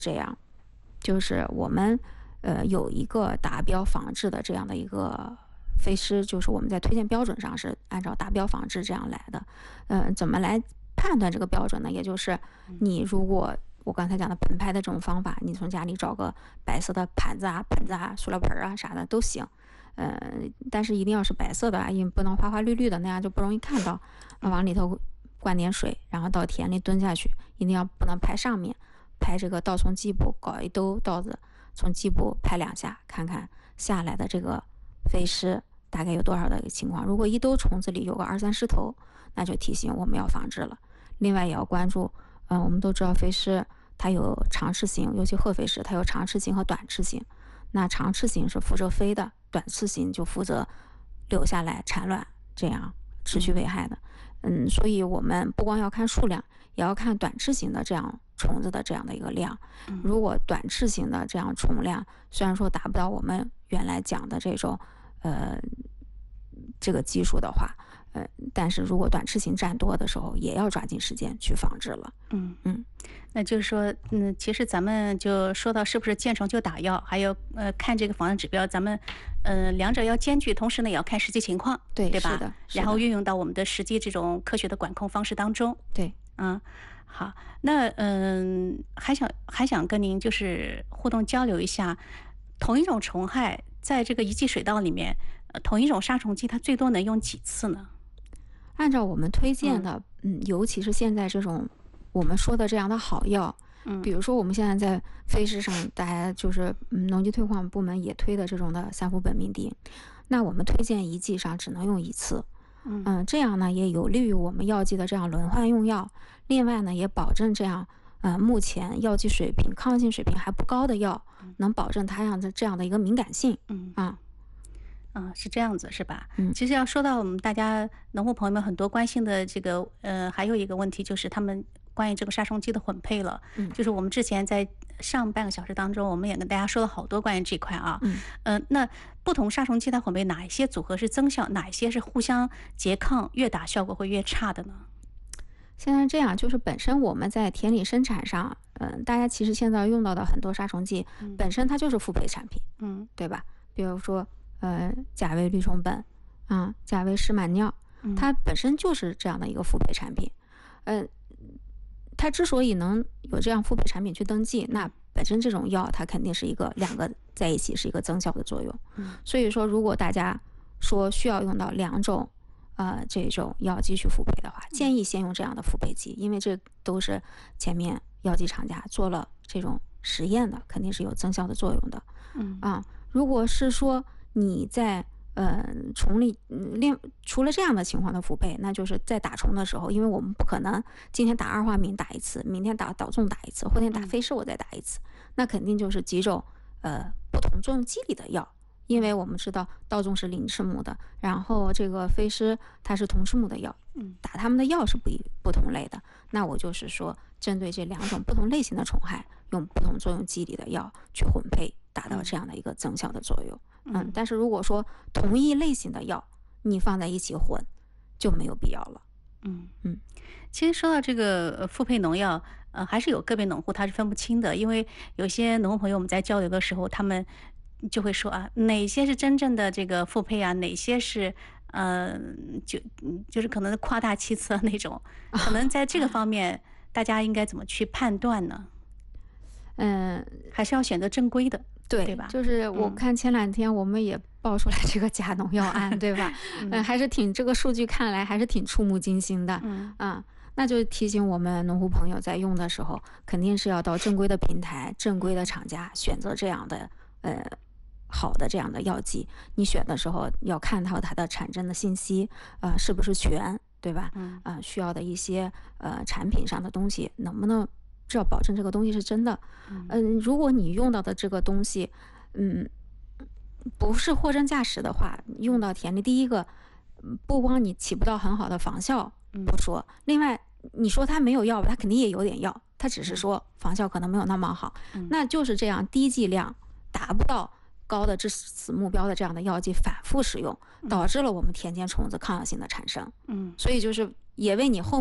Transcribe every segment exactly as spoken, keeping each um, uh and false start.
这样，就是我们呃有一个达标防治的这样的一个飞狮，就是我们在推荐标准上是按照达标防治这样来的。呃，怎么来判断这个标准呢？也就是你如果我刚才讲的盆拍的这种方法，你从家里找个白色的盘子啊、盆子啊、塑料盆啊啥的都行。呃，但是一定要是白色的啊，因为不能花花绿绿的，那样就不容易看到。啊，往里头灌点水，然后到田里蹲下去，一定要不能拍上面，拍这个稻从基部，搞一兜稻子，从基部拍两下，看看下来的这个飞狮大概有多少的情况。如果一兜虫子里有个二三十头，那就提醒我们要防治了。另外也要关注，嗯、呃，我们都知道飞狮它有长翅型，尤其褐飞狮它有长翅型和短翅型。那长翅型是负责飞的，短翅型就负责留下来产卵，这样持续危害的。嗯，所以我们不光要看数量，也要看短翅型的这样虫子的这样的一个量。如果短翅型的这样虫量虽然说达不到我们原来讲的这种呃这个基数的话，呃，但是如果短翅型占多的时候，也要抓紧时间去防治了。 嗯嗯，那就是说，嗯，其实咱们就说到是不是见虫就打药，还有呃看这个防治指标，咱们呃两者要兼具，同时呢也要看实际情况， 对对吧？ 是的，是的然后运用到我们的实际这种科学的管控方式当中。 对， 嗯，好，那嗯还想还想跟您就是互动交流一下，同一种虫害在这个一剂水稻里面，呃，同一种杀虫剂它最多能用几次呢？ 按照我们推荐的，嗯，嗯尤其是现在这种我们说的这样的好药， 嗯， 比如说我们现在在飞狮上，大家就是嗯，农机推广部门也推的这种的三氟苯命定，那我们推荐一剂上只能用一次， 嗯嗯，这样呢也有利于我们药剂的这样轮换用药，另外呢也保证这样，呃，目前药剂水平、抗药性水平还不高的药，能保证它样的这样的一个敏感性， 嗯啊。 啊，是这样子是吧？ 嗯， 其实要说到我们大家农户朋友们很多关心的这个，呃，还有一个问题就是他们关于这个杀虫剂的混配了。 嗯， 就是我们之前在上半个小时当中，我们也跟大家说了好多关于这块啊。 嗯， 呃，那不同杀虫剂它混配哪一些组合是增效，哪一些是互相拮抗，越打效果会越差的呢？ 现在这样，就是本身我们在田里生产上，嗯、呃，大家其实现在用到的很多杀虫剂， 嗯、 本身它就是复配产品， 嗯， 对吧？比如说，呃，甲维氯虫苯，啊，甲维施满脲，它本身就是这样的一个复配产品。呃，它之所以能有这样复配产品去登记，那本身这种药它肯定是一个两个在一起是一个增效的作用。 嗯， 所以说，如果大家说需要用到两种。呃，这种药剂去复配的话，建议先用这样的复配剂，因为这都是前面药剂厂家做了这种实验的，肯定是有增效的作用的。 嗯啊，如果是说你在呃虫里，另除了这样的情况的复配，那就是在打虫的时候，因为我们不可能今天打二化敏打一次，明天打导纵打一次，后天打飞狮我再打一次，那肯定就是几种呃不同作用机理的药。因为我们知道稻纵是鳞翅目的，然后这个飞狮它是同翅目的药，打它们的药是不一不同类的。那我就是说，针对这两种不同类型的虫害，用不同作用机理的药去混配，达到这样的一个增效的作用。嗯，但是如果说同一类型的药你放在一起混，就没有必要了。 嗯嗯， 其实说到这个复配农药，呃，还是有个别农户他是分不清的，因为有些农户朋友我们在交流的时候，他们就会说啊，哪些是真正的这个复配啊，哪些是呃，就就是可能夸大其词的那种，可能在这个方面，大家应该怎么去判断呢？ 嗯， 还是要选择正规的， 对， 对吧？ 就是我看前两天我们也爆出来这个假农药案，对吧？嗯、呃，还是挺这个数据看来还是挺触目惊心的。 嗯啊，那就提醒我们农户朋友在用的时候，肯定是要到正规的平台、正规的厂家选择这样的呃。好的这样的药剂，你选的时候要看到它的产证的信息，呃，是不是全，对吧？ 嗯， 啊、呃，需要的一些呃产品上的东西，能不能至少保证这个东西是真的？嗯、呃，如果你用到的这个东西，嗯，不是货真价实的话，用到田里，第一个，不光你起不到很好的防效，不说，另外你说它没有药吧，它肯定也有点药，它只是说防效可能没有那么好， 嗯、 那就是这样低剂量达不到高的致死目标的这样的药剂反复使用，导致了我们田间虫子抗药性的产生。 嗯， 所以就是也为你后面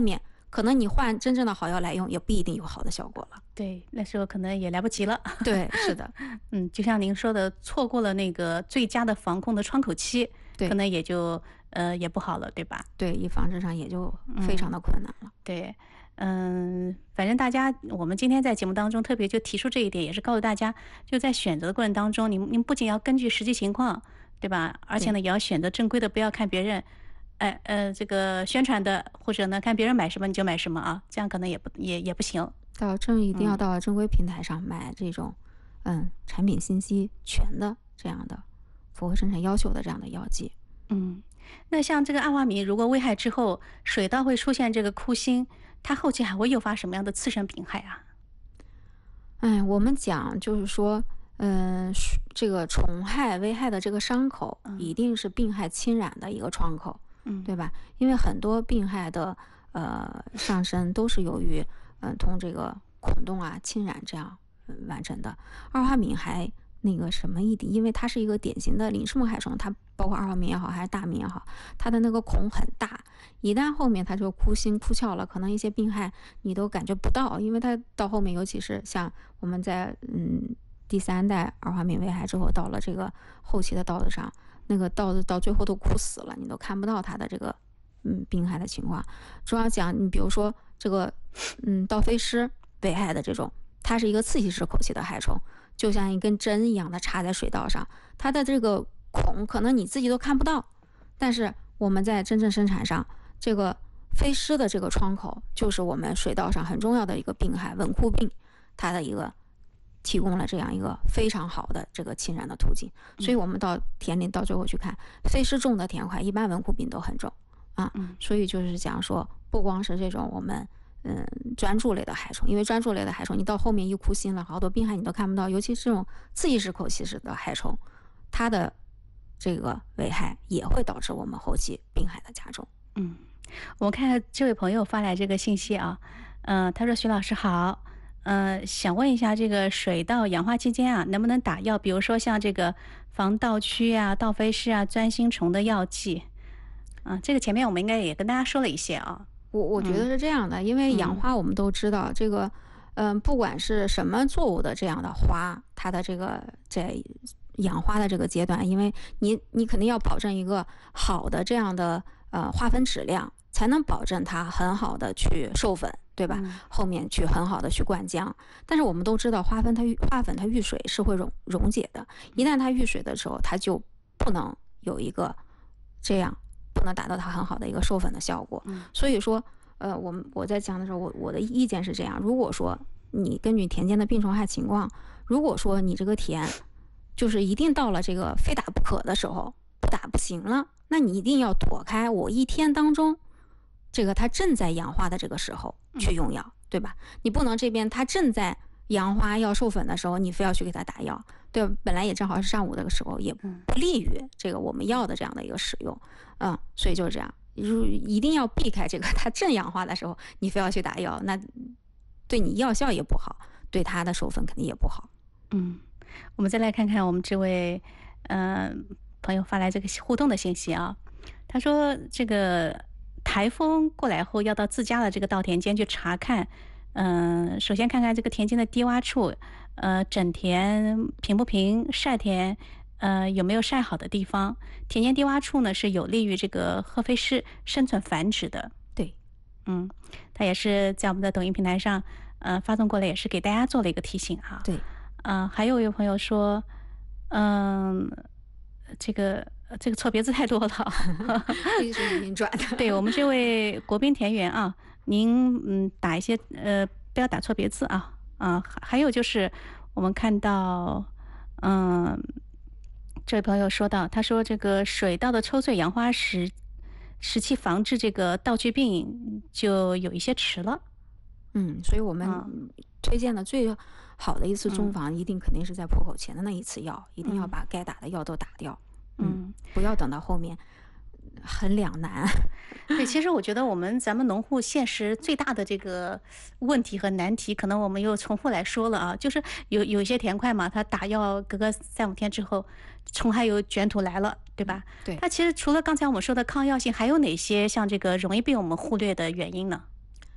可能你换真正的好药来用，也不一定有好的效果了。 对，那时候可能也来不及了。 对，是的， 嗯，就像您说的，错过了那个最佳的防控的窗口期，可对能也就呃也不好了，对吧？ 对，一防治上也就非常的困难了。 对，嗯，反正大家，我们今天在节目当中特别就提出这一点，也是告诉大家，就在选择的过程当中，您您不仅要根据实际情况，对吧？而且对， 呢，也要选择正规的，不要看别人，哎呃，这个宣传的，或者呢看别人买什么你就买什么啊，这样可能也不也也不行。 到正一定要嗯到正规平台上买这种，嗯，产品信息全的这样的，符合生产要求的这样的药剂。 嗯，那像这个二化醚，如果危害之后，水稻会出现这个枯心，它后期还会诱发什么样的次生病害啊？ 哎，我们讲就是说，嗯，是这个虫害危害的这个伤口，一定是病害侵染的一个窗口， 嗯对吧？因为很多病害的呃上升都是由于嗯、呃、通这个孔洞啊侵染这样、呃完成的。二化醚还那个什么一点，因为它是一个典型的鳞翅目害虫，它包括二化醚也好，还是大醚也好，它的那个孔很大，一旦后面它就枯心枯鞘了，可能一些病害你都感觉不到，因为它到后面，尤其是像我们在嗯第三代二化醚危害之后，到了这个后期的稻子上，那个稻子到最后都枯死了，你都看不到它的这个嗯病害的情况。主要讲，你比如说这个嗯稻飞虱危害的这种，它是一个刺吸式口器的害虫，就像一根针一样的插在水稻上，它的这个孔可能你自己都看不到，但是我们在真正生产上，这个飞虱的这个窗口就是我们水稻上很重要的一个病害，稳枯病，它的一个提供了这样一个非常好的这个侵染的途径。所以我们到田里到最后去看，飞虱重的田块，一般稳枯病都很重啊。所以就是讲说，不光是这种我们嗯专注类的害虫，因为专注类的害虫，你到后面一枯心了，好多病害你都看不到，尤其是这种刺激式口器式的害虫，它的这个危害也会导致我们后期病害的加重。 嗯，我看这位朋友发来这个信息啊，嗯、他说徐老师好，呃，想问一下这个水稻养花期间啊，能不能打药？比如说像这个防稻蛆啊、稻飞虱啊、钻心虫的药剂。啊、这个前面我们应该也跟大家说了一些啊。 我我觉得是这样的，因为养花我们都知道，这个，嗯、不管是什么作物的这样的花，它的这个在养花的这个阶段，因为你你肯定要保证一个好的这样的呃花粉质量，才能保证它很好的去授粉，对吧？后面去很好的去灌浆。但是我们都知道，花粉它遇花粉它遇水是会溶溶解的，一旦它遇水的时候，它就不能有一个这样。不能达到它很好的一个授粉的效果，所以说，呃，我们我在讲的时候，我我的意见是这样：如果说你根据田间的病虫害情况，如果说你这个田就是一定到了这个非打不可的时候，不打不行了，那你一定要躲开我一天当中这个它正在养花的这个时候去用药，对吧？你不能这边它正在养花要授粉的时候，你非要去给它打药，对吧？本来也正好是上午这个时候，也不利于这个我们药的这样的一个使用。嗯，所以就是这样，如一定要避开这个它正氧化的时候，你非要去打药，那对你药效也不好，对它的授粉肯定也不好。 嗯，我们再来看看我们这位呃朋友发来这个互动的信息啊，他说这个台风过来后要到自家的这个稻田间去查看，嗯、呃，首先看看这个田间的低洼处，呃，整田平不平，晒田。呃，有没有晒好的地方？田间低洼处呢，是有利于这个褐飞虱生存繁殖的。 对， 嗯，他也是在我们的抖音平台上，呃，发送过来，也是给大家做了一个提醒哈。 对， 嗯、呃，还有一位朋友说，嗯、呃，这个这个错别字太多了， 这是语音转的。 对我们这位国宾田园啊，您嗯打一些呃，不要打错别字啊啊，还有就是我们看到，嗯。这位朋友说到，他说这个水稻的抽穗养花时时期防治这个稻菌病就有一些迟了。 嗯，所以我们推荐的最好的一次中防，一定肯定是在破口前的那一次药，一定要把该打的药都打掉。嗯，不要等到后面很两难。 对，其实我觉得我们咱们农户现实最大的这个问题和难题，可能我们又重复来说了啊，就是有有一些田块嘛，它打药隔个三五天之后，虫害又卷土来了，对吧？ 对。 它其实除了刚才我们说的抗药性，还有哪些像这个容易被我们忽略的原因呢？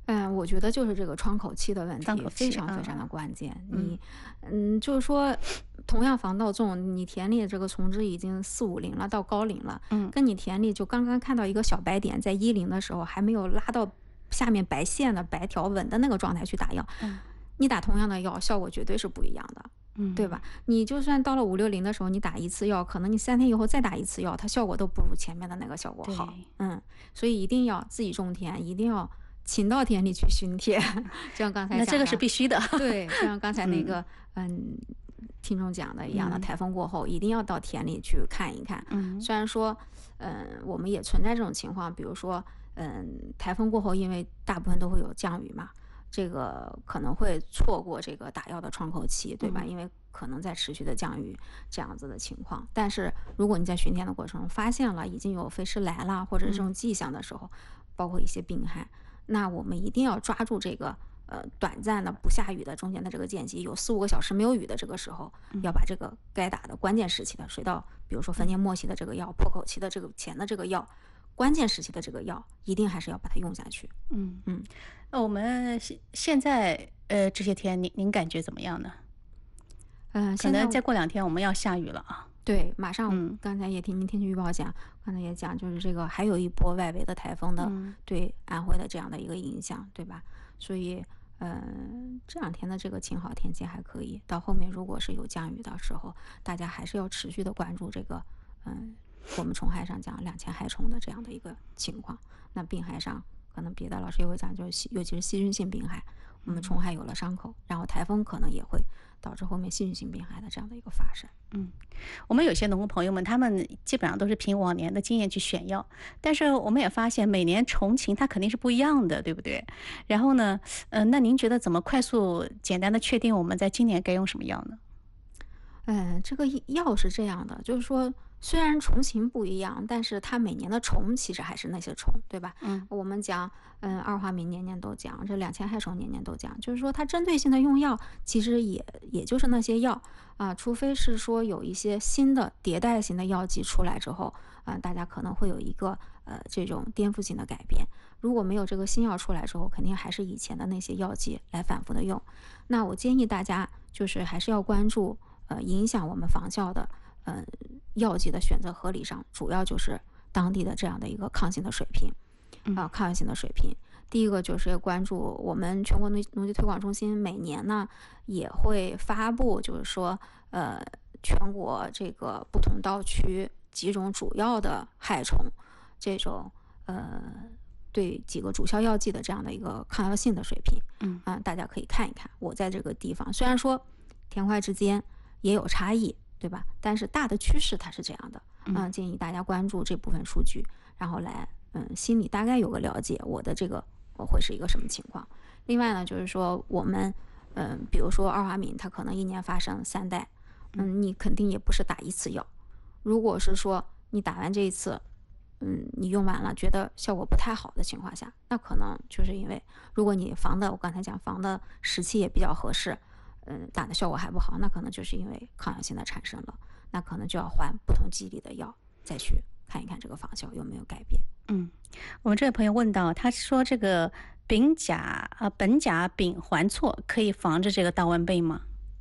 嗯，我觉得就是这个窗口期的问题， 窗口期， 非常非常的嗯关键。 嗯你，嗯，就是说，同样防盗种，你田里这个虫子已经四五龄了，到高龄了， 嗯跟你田里就刚刚看到一个小白点，在一龄的时候还没有拉到下面白线的白条纹的那个状态去打药， 嗯你打同样的药，效果绝对是不一样的。对嗯， 吧？你就算到了五六龄的时候，你打一次药，可能你三天以后再打一次药，它效果都不如前面的那个效果好。 对， 嗯，所以一定要自己种田，一定要勤到田里去巡田。就像刚才那这个是讲的， 必须的。 对，就像刚才那嗯个嗯听众讲的一样的， 嗯台风过后一定要到田里去看一看。 嗯虽然说，嗯，我们也存在这种情况，比如说，嗯，台风过后，因为大部分都会有降雨嘛，这个可能会错过这个打药的窗口期，对吧？ 嗯因为可能在持续的降雨这样子的情况。但是如果你在巡田的过程中发现了已经有飞虱来了，或者是这种迹象的时候，包括一些病害，那我们一定要抓住这个。呃，短暂的不下雨的中间的这个间隙，有四五个小时没有雨的这个时候，要把这个该打的关键时期的水稻，比如说分年末期的这个药，破口期的这个前的这个药，关键时期的这个药，一定还是要把它用下去。 嗯， 嗯。 那我们现现在呃这些天您您感觉怎么样呢？ 嗯， 可现在能再过两天我们要下雨了啊。 对，马上嗯刚才也听您天气预报讲，刚才也讲，就是这个还有一波外围的台风的嗯对安徽的这样的一个影响，对吧？所以，嗯，这两天的这个晴好天气还可以，到后面如果是有降雨的时候，大家还是要持续的关注这个，嗯，我们虫害上讲两千害虫的这样的一个情况。那病害上，可能别的老师也会讲，就是细尤其是细菌性病害，我们虫害有了伤口，然后台风可能也会导致后面细菌性病害的这样的一个发生。 嗯，我们有些农户朋友们，他们基本上都是凭往年的经验去选药，但是我们也发现每年虫情它肯定是不一样的，对不对？然后呢，呃，那您觉得怎么快速简单的确定我们在今年该用什么药呢？ 嗯，这个药是这样的，就是说，虽然虫情不一样，但是它每年的虫其实还是那些虫，对吧？ 嗯我们讲，嗯，二化名年年都讲，这两千害虫年年都讲，就是说它针对性的用药，其实也也就是那些药啊，除非是说有一些新的迭代型的药剂出来之后，啊，大家可能会有一个呃这种颠覆性的改变。如果没有这个新药出来之后，肯定还是以前的那些药剂来反复的用。那我建议大家就是还是要关注。呃，影响我们防效的，呃，药剂的选择合理上，主要就是当地的这样的一个抗性的水平，啊、抗药性的水平。第一个就是要关注我们全国农农机推广中心每年呢也会发布，就是说，呃，全国这个不同道区几种主要的害虫，这种呃对几个主效药剂的这样的一个抗药性的水平， 嗯啊、大家可以看一看。我在这个地方虽然说田块之间也有差异，对吧？但是大的趋势它是这样的，嗯、呃，建议大家关注这部分数据，然后来，嗯，心里大概有个了解，我的这个我会是一个什么情况。另外呢，就是说我们，嗯，比如说二化敏，它可能一年发生三代，嗯，你肯定也不是打一次药。如果是说你打完这一次，嗯，你用完了觉得效果不太好的情况下，那可能就是因为如果你防的，我刚才讲防的时期也比较合适。嗯，打的效果还不好，那可能就是因为抗药性的产生了，那可能就要换不同剂里的药，再去看一看这个防效有没有改变。 嗯，我们这位朋友问到，他说这个丙甲呃苯甲丙环错可以防治这个稻纹背吗？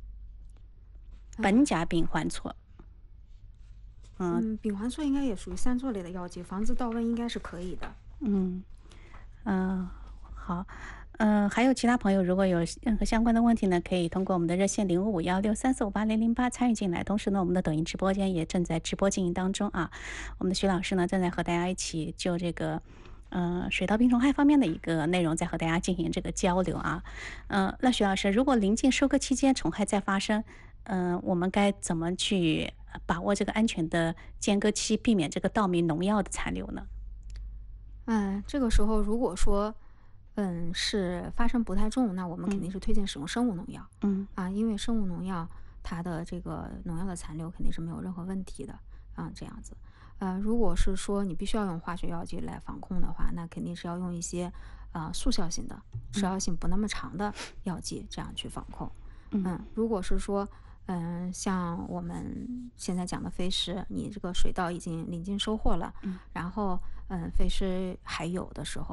苯甲丙环错，嗯嗯，丙环错应该也属于三唑类的药剂，防治稻纹应该是可以的。 嗯嗯、呃好。嗯、呃，还有其他朋友如果有任何相关的问题呢，可以通过我们的热线零五五幺六三四五八零零八参与进来。同时呢，我们的抖音直播间也正在直播进行当中啊。我们的徐老师呢，正在和大家一起就这个呃水稻病虫害方面的一个内容，在和大家进行这个交流啊。嗯、呃，那徐老师，如果临近收割期间虫害再发生，嗯、呃，我们该怎么去把握这个安全的间隔期，避免这个稻米农药的残留呢？ 嗯，这个时候如果说嗯，是发生不太重，那我们肯定是推荐使用生物农药。 嗯啊，因为生物农药它的这个农药的残留肯定是没有任何问题的啊，这样子。呃，如果是说你必须要用化学药剂来防控的话，那肯定是要用一些呃速效性的、持效性不那么长的药剂，这样去防控。嗯，如果是说嗯，像我们现在讲的飞虱，你这个水稻已经临近收获了， 嗯然后嗯，飞虱还有的时候。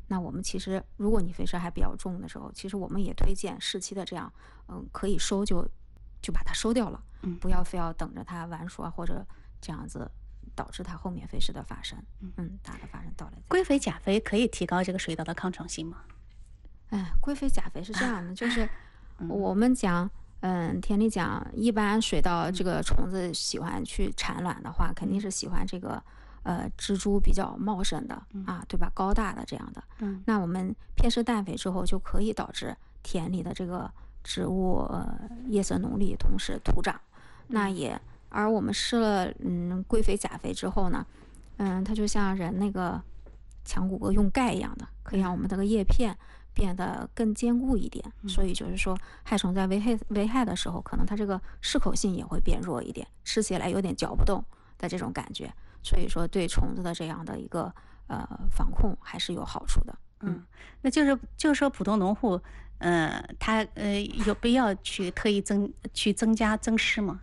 那我们其实如果你肥蛇还比较重的时候，其实我们也推荐适期的这样，嗯，可以收就就把它收掉了， 嗯不要非要等着它完熟啊，或者这样子导致它后面肥蛇的发生，嗯，大的发生到来再硅肥、钾肥可以提高这个水稻的抗虫性吗？ 哎，硅肥、钾肥是这样的，就是我们讲，嗯，田里讲，一般水稻这个虫子喜欢去产卵的话，肯定是喜欢这个呃植株比较茂盛的啊，对吧？高大的这样的。 嗯， 那我们偏施氮肥之后，就可以导致田里的这个植物呃叶色浓丽，同时土长。那也，而我们施了嗯硅肥、钾肥之后呢，嗯，它就像人那个强骨骼用钙一样的，可以让我们这个叶片变得更坚固一点。所以就是说，害虫在危害危害的时候，可能它这个适口性也会变弱一点，吃起来有点嚼不动的这种感觉。所以说，对虫子的这样的一个呃防控还是有好处的。 嗯，那就是就是说，普通农户，呃，他呃有必要去特意增去增加增施吗？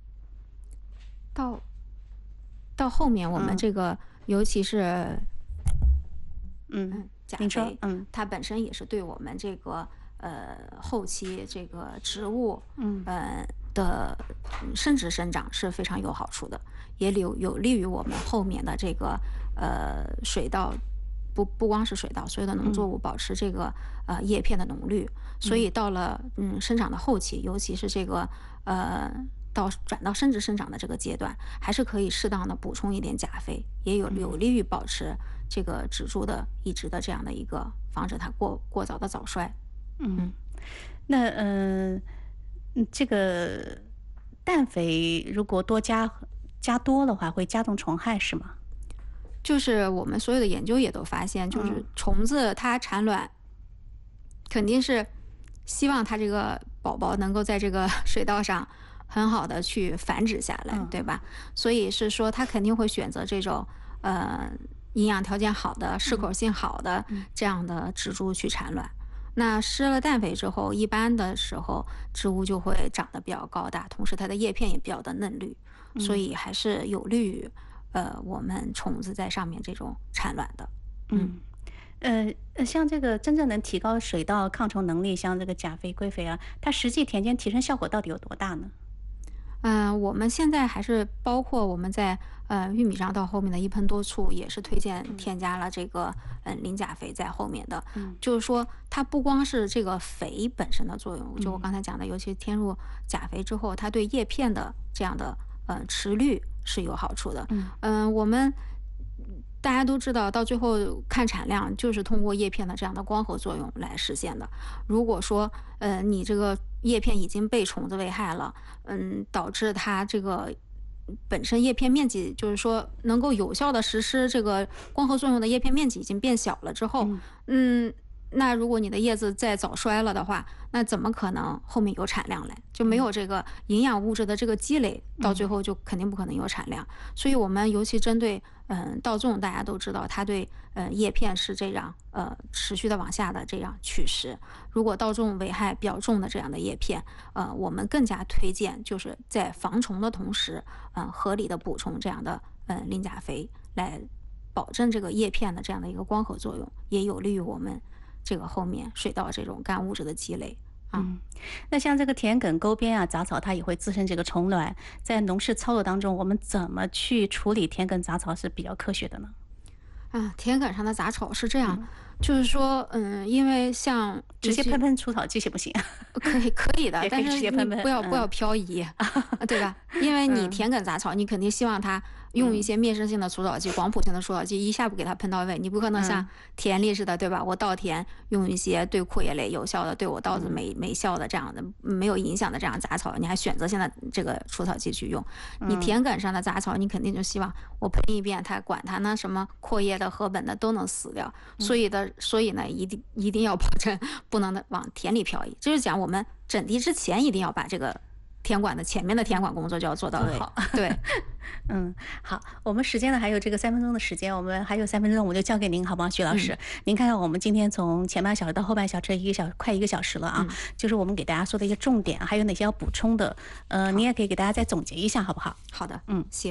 到到后面我们嗯这个，尤其是嗯， 嗯钾您说肥， 嗯它本身也是对我们这个呃后期这个植物嗯呃的嗯生殖生长是非常有好处的，也有有利于我们后面的这个呃水稻。不不光是水稻，所有的农作物保持这个、呃叶片的浓绿，所以到了嗯生长的后期，尤其是这个呃到转到生殖生长的这个阶段，还是可以适当的补充一点钾肥，也有有利于保持这个植株的一直的这样的一个防止它过过早的早衰。 嗯，那嗯、呃、这个氮肥如果多加加多的话，会加重虫害是吗？ 就是我们所有的研究也都发现，就是虫子它产卵，肯定是希望它这个宝宝能够在这个水稻上很好的去繁殖下来，对吧？所以是说它肯定会选择这种呃营养条件好的、适口性好的这样的植株去产卵。那施了氮肥之后，一般的时候植物就会长得比较高大，同时它的叶片也比较的嫩绿，所以还是有利于呃我们虫子在上面这种产卵的。 嗯，呃呃，像这个真正能提高水稻抗虫能力，像这个钾肥、硅肥啊，它实际田间提升效果到底有多大呢？ 嗯、呃我们现在还是包括我们在呃玉米上到后面的一喷多处，也是推荐添加了这个嗯、呃、磷钾肥在后面的。 嗯， 就是说它不光是这个肥本身的作用，就我刚才讲的，尤其添入钾肥之后，它对叶片的这样的呃持绿是有好处的。 嗯嗯、我们大家都知道，到最后看产量就是通过叶片的这样的光合作用来实现的。如果说，呃，你这个叶片已经被虫子危害了，嗯，导致它这个本身叶片面积，就是说能够有效的实施这个光合作用的叶片面积已经变小了之后，嗯，那如果你的叶子再早衰了的话，那怎么可能后面有产量来？就没有这个营养物质的这个积累，到最后就肯定不可能有产量。所以我们尤其针对嗯稻种，大家都知道它对呃叶片是这样呃持续的往下的这样取食。如果稻种危害比较重的这样的叶片，呃，我们更加推荐就是在防虫的同时，嗯、呃，合理的补充这样的嗯、呃、磷钾肥来保证这个叶片的这样的一个光合作用，也有利于我们这个后面水稻这种干物质的积累。啊， 嗯，那像这个田埂、沟边啊、杂草，它也会滋生这个虫卵。在农事操作当中，我们怎么去处理田埂杂草是比较科学的呢？ 啊，田埂上的杂草是这样，就是说，嗯，因为像直接尤其喷喷除草剂行不行？ 可以可以的， 也可以但是你直接喷喷不要不要嗯漂移，对吧？因为你嗯田埂杂草，你肯定希望它用一些灭生性的除草剂、广谱性的除草剂一下不给它喷到位，你不可能像嗯田里似的，对吧？我稻田用一些对阔叶类有效的、对我稻子没没效的这样的没有影响的这样杂草，你还选择性的这个除草剂去用。你田埂上的杂草，你肯定就希望我喷一遍，它管它那什么阔叶的、禾本的都能死掉。所以的，所以呢，一定一定要保证不能的往田里漂移。就是讲我们整地之前一定要把这个田管的前面的田管工作就要做到位。 好对， 嗯，好，我们时间呢还有这个三分钟的时间，我们还有三分钟，我就交给您，好不好，徐老师？ 嗯您看看我们今天从前半小时到后半小时，一个小快一个小时了啊， 嗯就是我们给大家说的一些重点，还有哪些要补充的，呃，您也可以给大家再总结一下，好不好？ 好的， 嗯行。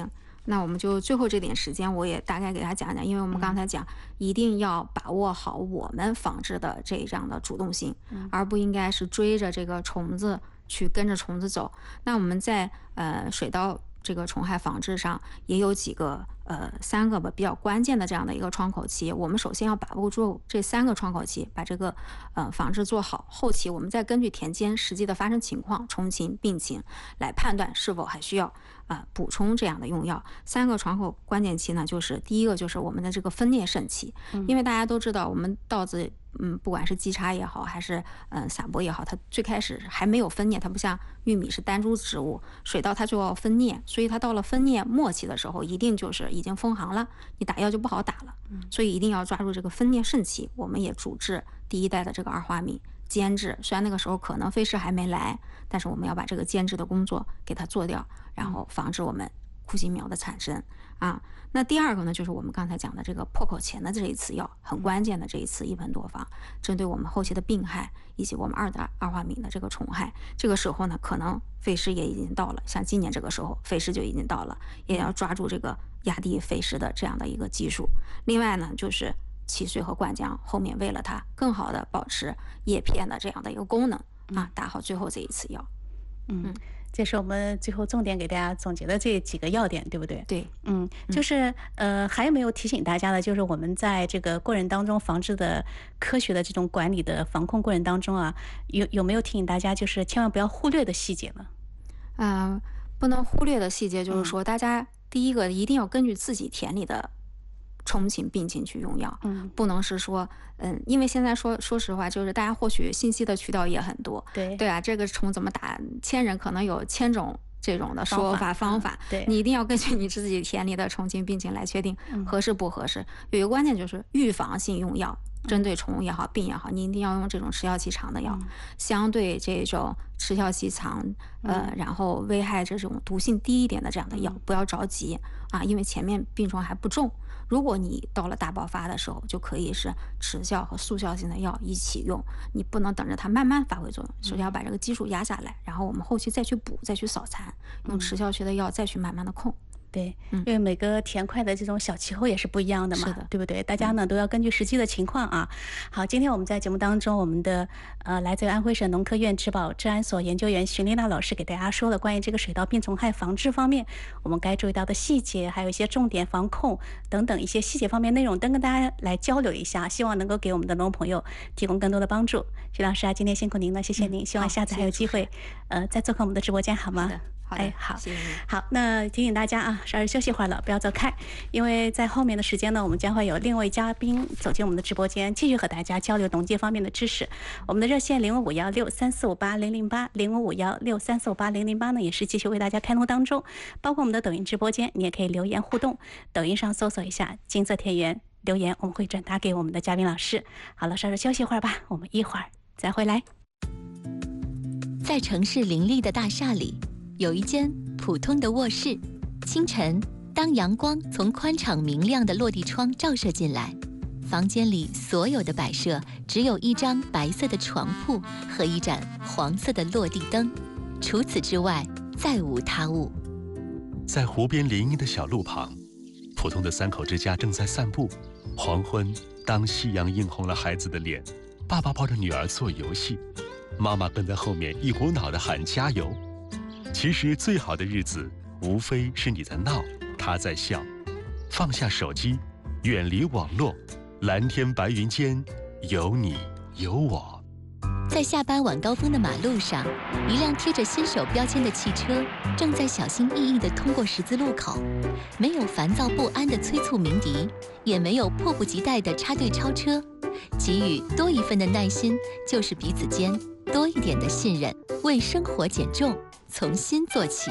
那我们就最后这点时间，我也大概给大家讲讲，因为我们刚才讲，一定要把握好我们防治的这样的主动性， 嗯、 而不应该是追着这个虫子去跟着虫子走。那我们在呃水稻这个虫害防治上也有几个呃三个吧比较关键的这样的一个窗口期，我们首先要把握住这三个窗口期，把这个呃防治做好，后期我们再根据田间实际的发生情况、虫情、病情来判断是否还需要啊、呃、补充这样的用药。三个窗口关键期呢，就是第一个就是我们的这个分蘖盛期，因为大家都知道我们稻子嗯不管是基茬也好，还是嗯、呃、散播也好，它最开始还没有分蘖，它不像玉米是单株植物，水稻它就要分蘖，所以它到了分蘖末期的时候，一定就是已经封行了，你打药就不好打了，所以一定要抓住这个分蘖盛期。我们也主治第一代的这个二花米监制，虽然那个时候可能飞虱还没来，但是我们要把这个监制的工作给它做掉，然后防止我们枯心苗的产生啊。那第二个呢，就是我们刚才讲的这个破口前的这一次药，很关键的这一次一盆多方，针对我们后期的病害以及我们二代二花米的这个虫害，这个时候呢，可能飞虱也已经到了，像今年这个时候飞虱就已经到了，也要抓住这个压低飞虱的这样的一个技术。另外呢，就是七穗和灌浆后面为了它更好的保持叶片的这样的一个功能啊，打好最后这一次药。 嗯，这是我们最后重点给大家总结的这几个要点，对不对？ 对， 嗯，就是呃，还有没有提醒大家的，就是我们在这个过程当中防治的科学的这种管理的防控过程当中啊，有有没有提醒大家，就是千万不要忽略的细节呢？ 嗯、呃，不能忽略的细节就是说，大家第一个一定要根据自己田里的虫情病情去用药， 嗯， 不能是说，嗯，因为现在说说实话，就是大家获取信息的渠道也很多， 对对啊，这个虫怎么打，千人可能有千种这种的说法方法， 嗯、对， 你一定要根据你自己田里的虫情病情来确定合适不合适。嗯、有一个关键就是预防性用药，针对虫也好，病也好，你一定要用这种持效期长的药，嗯、相对这种持效期长，呃，然后危害这种毒性低一点的这样的药，不要着急啊，因为前面病虫还不重。如果你到了大爆发的时候，就可以是持效和速效性的药一起用，你不能等着它慢慢发挥作用，首先要把这个基数压下来，然后我们后期再去补，再去扫残，用持效期的药再去慢慢的控。 对，因为每个田块的这种小气候也是不一样的嘛， 是的， 对不对？大家呢、嗯、都要根据实际的情况啊。好，今天我们在节目当中，我们的呃来自于安徽省农科院植保治安所研究员徐丽娜老师给大家说了关于这个水稻病虫害防治方面我们该注意到的细节，还有一些重点防控等等一些细节方面内容，都跟大家来交流一下，希望能够给我们的农朋友提供更多的帮助。徐老师啊，今天辛苦您了，谢谢您，嗯、希望下次还有机会呃再做客我们的直播间，好吗？ 好的， 哎，好， 谢谢您。 好，那提醒大家啊，稍事休息会儿了，不要走开，因为在后面的时间呢，我们将会有另一位嘉宾走进我们的直播间，继续和大家交流农业方面的知识。我们的热线零五五幺六三四五八零零八零五五幺六三四五八零零八呢，也是继续为大家开通当中，包括我们的抖音直播间，你也可以留言互动，抖音上搜索一下金色田园留言，我们会转达给我们的嘉宾老师。好了，稍事休息会儿吧，我们一会儿再回来。 在城市林立的大厦里，有一间普通的卧室。清晨，当阳光从宽敞明亮的落地窗照射进来，房间里所有的摆设只有一张白色的床铺和一盏黄色的落地灯，除此之外再无他物。 在湖边林荫的小路旁，普通的三口之家正在散步。黄昏，当夕阳映红了孩子的脸，爸爸抱着女儿做游戏，妈妈跟在后面一股脑地喊加油。其实最好的日子，无非是你在闹，他在笑。放下手机，远离网络，蓝天白云间，有你有我。 在下班晚高峰的马路上，一辆贴着新手标签的汽车正在小心翼翼地通过十字路口，没有烦躁不安的催促鸣笛，也没有迫不及待的插队超车。给予多一份的耐心，就是彼此间多一点的信任。为生活减重，从心做起。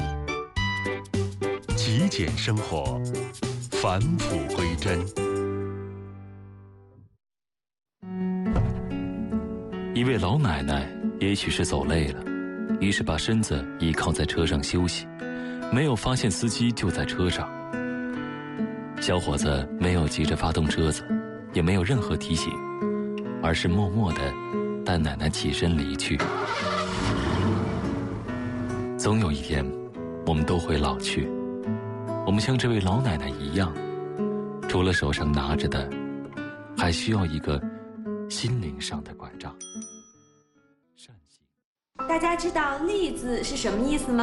极简生活，返璞归真。 一位老奶奶也许是走累了，于是把身子倚靠在车上休息，没有发现司机就在车上。小伙子没有急着发动车子，也没有任何提醒，而是默默地带奶奶起身离去。总有一天，我们都会老去， 我们像这位老奶奶一样，除了手上拿着的，还需要一个心灵上的拐杖。 大家知道“立”字是什么意思吗？